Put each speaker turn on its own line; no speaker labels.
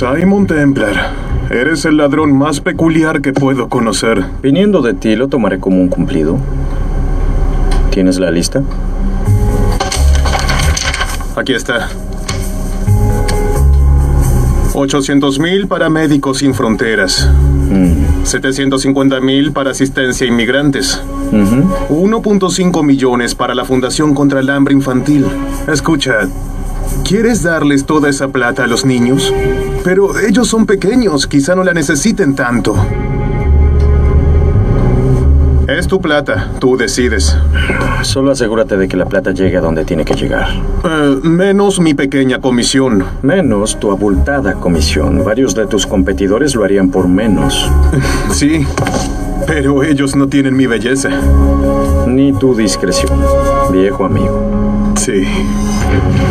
Simon Templar, eres el ladrón más peculiar que puedo conocer.
Viniendo de ti, lo tomaré como un cumplido. ¿Tienes la lista?
Aquí está. 800,000 para Médicos Sin Fronteras. 750,000 para asistencia a inmigrantes. 1.5 millones para la Fundación contra el Hambre Infantil. Escucha, ¿quieres darles toda esa plata a los niños? Pero ellos son pequeños, quizá no la necesiten tanto. Es tu plata, tú decides.
Solo asegúrate de que la plata llegue a donde tiene que llegar.
Menos mi pequeña comisión.
Menos tu abultada comisión. Varios de tus competidores lo harían por menos.
Sí, pero ellos no tienen mi belleza.
Ni tu discreción, viejo amigo.
Sí.